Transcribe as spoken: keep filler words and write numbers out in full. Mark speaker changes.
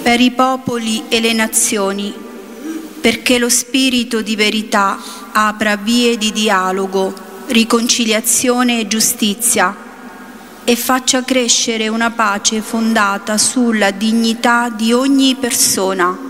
Speaker 1: per i popoli e le nazioni, perché lo spirito di verità apra vie di dialogo, riconciliazione e giustizia e faccia crescere una pace fondata sulla dignità di ogni persona,